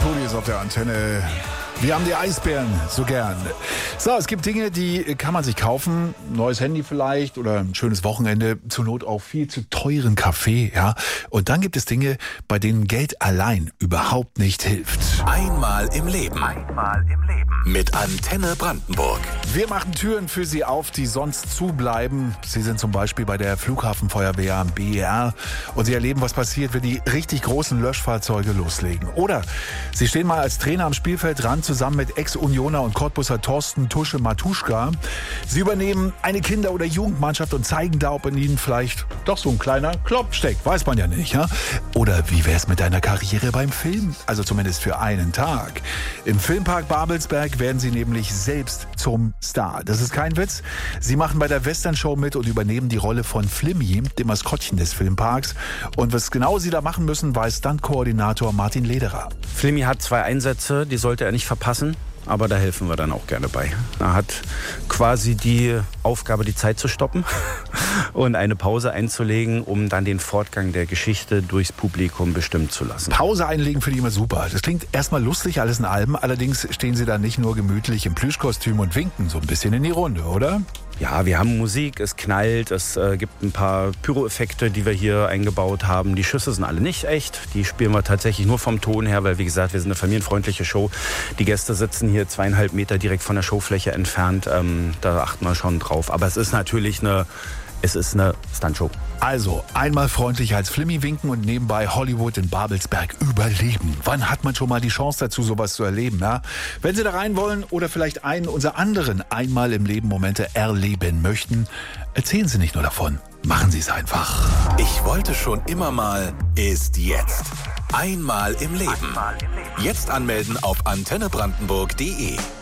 Pudi ist auf der Antenne. Wir haben die Eisbären so gern. So, es gibt Dinge, die kann man sich kaufen. Neues Handy vielleicht oder ein schönes Wochenende. Zur Not auch viel zu teuren Kaffee, ja. Und dann gibt es Dinge, bei denen Geld allein überhaupt nicht hilft. Einmal im Leben. Mit Antenne Brandenburg. Wir machen Türen für Sie auf, die sonst zubleiben. Sie sind zum Beispiel bei der Flughafenfeuerwehr BER und Sie erleben, was passiert, wenn die richtig großen Löschfahrzeuge loslegen. Oder Sie stehen mal als Trainer am Spielfeldrand zusammen mit Ex-Unioner und Cottbusser Thorsten Tusche Matuschka. Sie übernehmen eine Kinder- oder Jugendmannschaft und zeigen da, ob in ihnen vielleicht doch so ein kleiner Klopp steckt. Weiß man ja nicht, ja? Oder wie wär's mit deiner Karriere beim Film? Also zumindest für einen Tag. Im Filmpark Babelsberg werden Sie nämlich selbst zum Star. Das ist kein Witz. Sie machen bei der Western-Show mit und übernehmen die Rolle von Flimmy, dem Maskottchen des Filmparks. Und was genau Sie da machen müssen, weiß Stunt-Koordinator Martin Lederer. Flimmy hat 2 Einsätze, die sollte er nicht verpassen. Aber da helfen wir dann auch gerne bei. Er hat quasi die Aufgabe, die Zeit zu stoppen und eine Pause einzulegen, um dann den Fortgang der Geschichte durchs Publikum bestimmen zu lassen. Pause einlegen finde ich immer super. Das klingt erstmal lustig, alles in allem. Allerdings stehen Sie da nicht nur gemütlich im Plüschkostüm und winken so ein bisschen in die Runde, oder? Ja, wir haben Musik, es knallt, es gibt ein paar Pyroeffekte, die wir hier eingebaut haben. Die Schüsse sind alle nicht echt, die spielen wir tatsächlich nur vom Ton her, weil wie gesagt, wir sind eine familienfreundliche Show. Die Gäste sitzen hier 2,5 Meter direkt von der Showfläche entfernt, da achten wir schon drauf. Aber es ist natürlich eine Stuntshow. Also, einmal freundlich als Flimmy winken und nebenbei Hollywood in Babelsberg überleben. Wann hat man schon mal die Chance dazu, sowas zu erleben? Ja? Wenn Sie da rein wollen oder vielleicht einen unserer anderen einmal im Leben Momente erleben möchten, erzählen Sie nicht nur davon, machen Sie es einfach. Ich wollte schon immer mal, ist jetzt. Einmal im Leben. Jetzt anmelden auf antennebrandenburg.de.